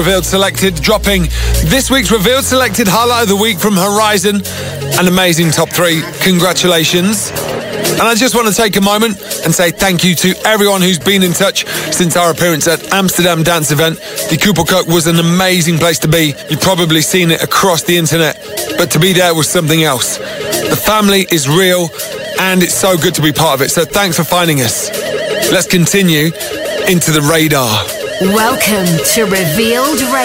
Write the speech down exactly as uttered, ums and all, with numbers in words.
Revealed Selected, dropping this week's Revealed Selected highlight of the week from Horizon. An amazing top three. Congratulations. And I just want to take a moment and say thank you to everyone who's been in touch since our appearance at Amsterdam Dance Event. The Koepelkerk was an amazing place to be. You've probably seen it across the internet, but to be there was something else. The family is real, and it's so good to be part of it. So thanks for finding us. Let's continue into the radar. Welcome to Revealed Radio.